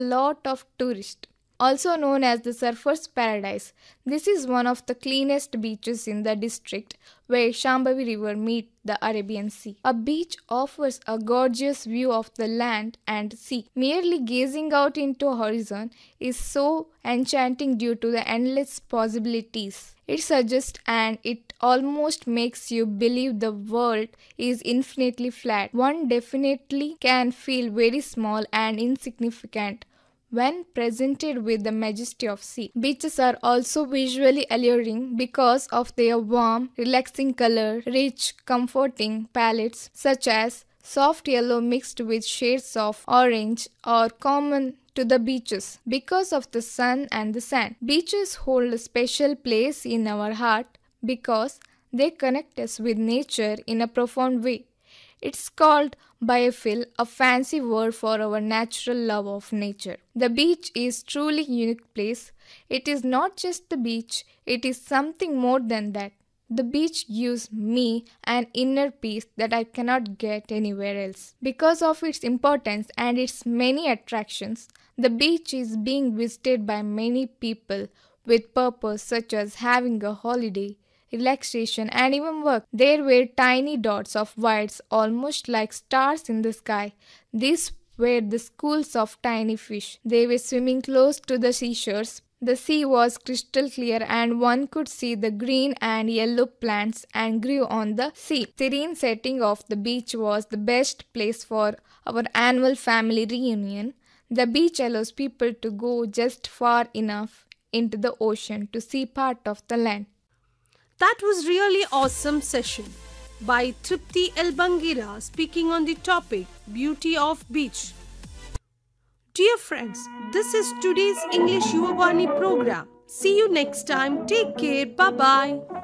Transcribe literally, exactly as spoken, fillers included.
lot of tourists. Also known as the Surfer's Paradise, this is one of the cleanest beaches in the district where Shambhavi River meets the Arabian Sea. A beach offers a gorgeous view of the land and sea. Merely gazing out into a horizon is so enchanting due to the endless possibilities it suggests, and it almost makes you believe the world is infinitely flat. One definitely can feel very small and insignificant when presented with the majesty of sea. Beaches are also visually alluring because of their warm, relaxing color, rich, comforting palettes such as soft yellow mixed with shades of orange are common to the beaches because of the sun and the sand. Beaches hold a special place in our heart because they connect us with nature in a profound way. It's called biophile, a fancy word for our natural love of nature. The beach is truly unique place. It is not just the beach, it is something more than that. The beach gives me an inner peace that I cannot get anywhere else. Because of its importance and its many attractions, the beach is being visited by many people with purpose such as having a holiday, relaxation, and even work. There were tiny dots of whites, almost like stars in the sky. These were the schools of tiny fish. They were swimming close to the seashores. The sea was crystal clear and one could see the green and yellow plants and grew on the sea. The serene setting of the beach was the best place for our annual family reunion. The beach allows people to go just far enough into the ocean to see part of the land. That was really awesome session by Tripti Elbangira speaking on the topic Beauty of Beach. Dear friends, this is today's English Yuvavani program. See you next time. Take care. Bye-bye.